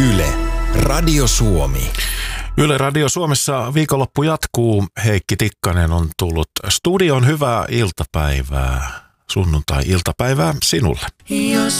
Yle, Radio Suomi. Yle Radio Suomessa viikonloppu jatkuu. Heikki Tikkanen on tullut studioon. Hyvää iltapäivää, sunnuntai-iltapäivää sinulle. Jos